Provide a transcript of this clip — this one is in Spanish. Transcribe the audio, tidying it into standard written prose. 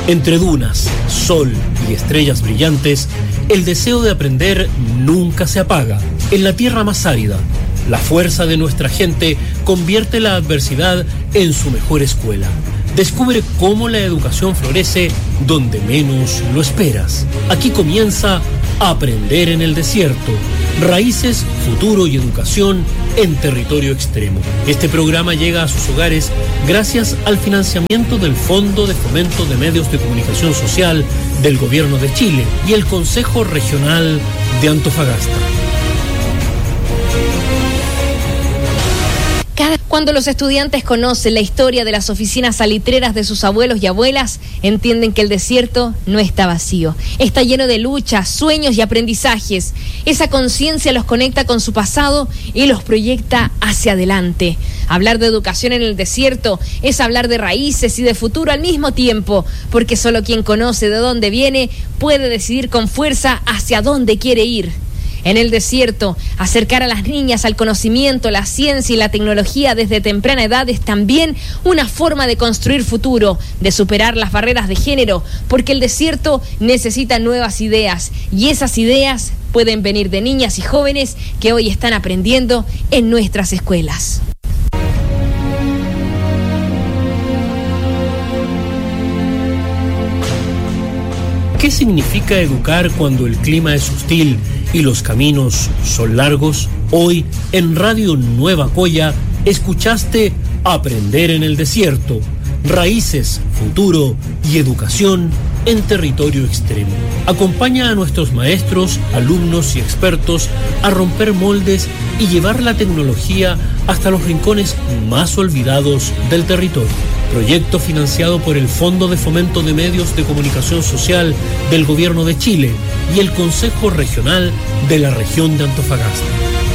Entre dunas, sol y estrellas brillantes, el deseo de aprender nunca se apaga. En la tierra más árida, la fuerza de nuestra gente convierte la adversidad en su mejor escuela. Descubre cómo la educación florece donde menos lo esperas. Aquí comienza Aprender en el Desierto. Raíces, futuro y educación en territorio extremo. Este programa llega a sus hogares gracias al financiamiento del Fondo de Fomento de Medios de Comunicación Social del Gobierno de Chile y el Consejo Regional de Antofagasta. Cuando los estudiantes conocen la historia de las oficinas salitreras de sus abuelos y abuelas, entienden que el desierto no está vacío. Está lleno de luchas, sueños y aprendizajes. Esa conciencia los conecta con su pasado y los proyecta hacia adelante. Hablar de educación en el desierto es hablar de raíces y de futuro al mismo tiempo, porque solo quien conoce de dónde viene puede decidir con fuerza hacia dónde quiere ir. En el desierto, acercar a las niñas al conocimiento, la ciencia y la tecnología desde temprana edad es también una forma de construir futuro, de superar las barreras de género, porque el desierto necesita nuevas ideas y esas ideas pueden venir de niñas y jóvenes que hoy están aprendiendo en nuestras escuelas. ¿Qué significa educar cuando el clima es hostil y los caminos son largos? Hoy, en Radio Nueva Coya, escuchaste Aprender en el Desierto. Raíces, futuro y educación en territorio extremo. Acompaña a nuestros maestros, alumnos y expertos a romper moldes y llevar la tecnología hasta los rincones más olvidados del territorio. Proyecto financiado por el Fondo de Fomento de Medios de Comunicación Social del Gobierno de Chile y el Consejo Regional de la Región de Antofagasta.